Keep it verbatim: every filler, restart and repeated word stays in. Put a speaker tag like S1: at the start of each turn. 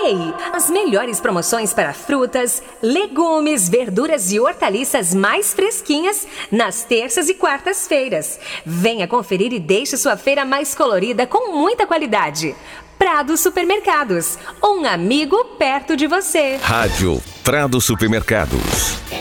S1: Ei, as melhores promoções para frutas, legumes, verduras e hortaliças mais fresquinhas nas terças e quartas-feiras. Venha conferir e deixe sua feira mais colorida com muita qualidade. Prado Supermercados, um amigo perto de você.
S2: Rádio Prado Supermercados.